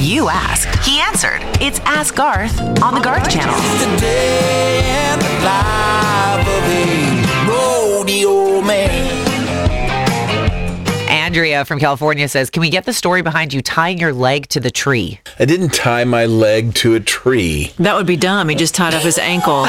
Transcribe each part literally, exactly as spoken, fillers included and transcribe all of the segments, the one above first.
You ask, he answered. It's Ask Garth on the Garth Channel. The day and the life of a rodeo man. Andrea from California says, can we get the story behind you tying your leg to the tree? I didn't tie my leg to a tree. That would be dumb. He just tied up his ankle.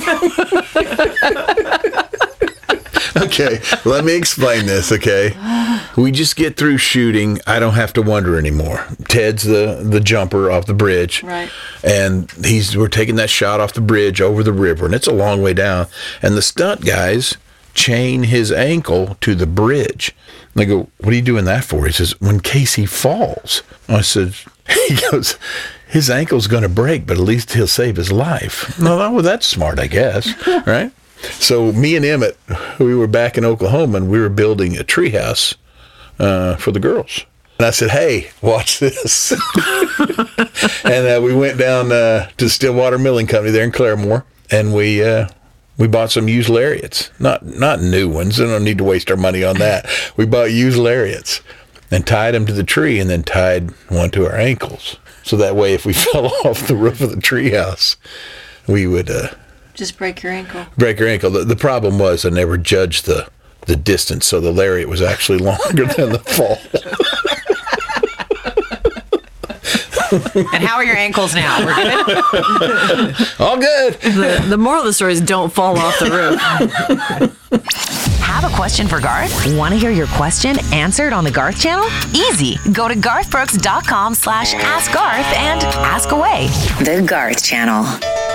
Okay, let me explain this, okay? We just get through shooting. I don't have to wonder anymore. Ted's the, the jumper off the bridge. Right. And he's we're taking that shot off the bridge over the river, and it's a long way down. And the stunt guys chain his ankle to the bridge. And I go, what are you doing that for? He says, when Casey falls. I said, he goes, his ankle's going to break, but at least he'll save his life. No, well, that's smart, I guess, right? So me and Emmett, we were back in Oklahoma, and we were building a treehouse uh, for the girls. And I said, hey, watch this. And uh, we went down uh, to Stillwater Milling Company there in Claremore, and we uh, we bought some used lariats. Not not new ones. I don't need to waste our money on that. We bought used lariats and tied them to the tree, and then tied one to our ankles. So that way, if we fell off the roof of the treehouse, we would... Uh, Just break your ankle. break your ankle. The, the problem was I never judged the, the distance, so the lariat was actually longer than the fall. And how are your ankles now? We're good? All good. The, the moral of the story is don't fall off the roof. Have a question for Garth? Want to hear your question answered on the Garth Channel? Easy. Go to garth brooks dot com slash ask Garth and ask away. The Garth Channel.